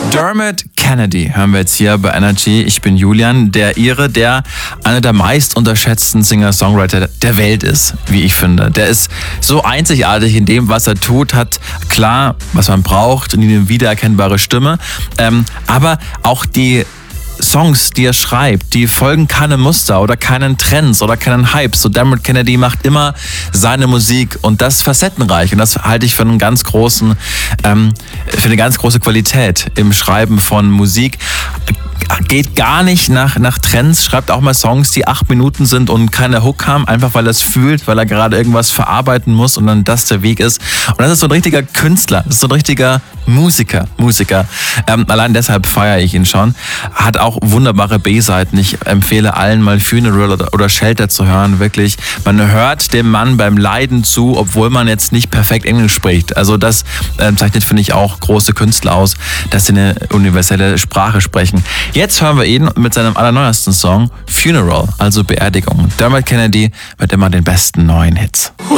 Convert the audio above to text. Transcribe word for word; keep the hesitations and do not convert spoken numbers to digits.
Dermot Kennedy hören wir jetzt hier bei Energy. Ich bin Julian, der Ire, der einer der meist unterschätzten Singer-Songwriter der Welt ist, wie ich finde. Der ist so einzigartig in dem, was er tut, hat klar, was man braucht, eine wiedererkennbare Stimme, ähm, aber auch die Songs, die er schreibt, die folgen keinem Muster oder keinen Trends oder keinen Hypes. So Dermot Kennedy macht immer seine Musik und das facettenreich. Und das halte ich für einen ganz großen, ähm, für eine ganz große Qualität im Schreiben von Musik. Geht gar nicht nach, nach Trends, schreibt auch mal Songs, die acht Minuten sind und keine Hook haben, einfach weil er es fühlt, weil er gerade irgendwas verarbeiten muss und dann das der Weg ist. Und das ist so ein richtiger Künstler, das ist so ein richtiger Musiker, Musiker. Ähm, allein deshalb feiere ich ihn schon. Hat auch wunderbare B-Seiten. Ich empfehle allen mal Funeral oder, oder Shelter zu hören, wirklich. Man hört dem Mann beim Leiden zu, obwohl man jetzt nicht perfekt Englisch spricht. Also das äh, zeichnet, finde ich, auch große Künstler aus, dass sie eine universelle Sprache sprechen. Jetzt hören wir ihn mit seinem allerneuesten Song Funeral, also Beerdigung. Dermot Kennedy mit immer den besten neuen Hits.